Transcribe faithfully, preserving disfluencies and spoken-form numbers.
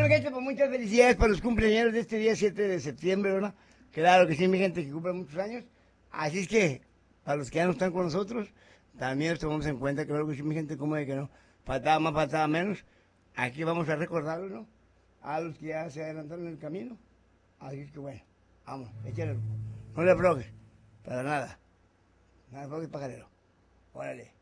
mi gente, pues muchas felicidades para los cumpleaños de este día siete de septiembre, ¿verdad? Claro que sí, mi gente que cumple muchos años. Así es que, para los que ya no están con nosotros, también los tomamos en cuenta, claro que sí, mi gente, como de que no. Patada más, patada menos. Aquí vamos a recordarlo, ¿no? A los que ya se adelantaron en el camino. Así es que bueno, vamos, échale. No le aflojes, para nada. Nada aflojes, pajarero. Órale.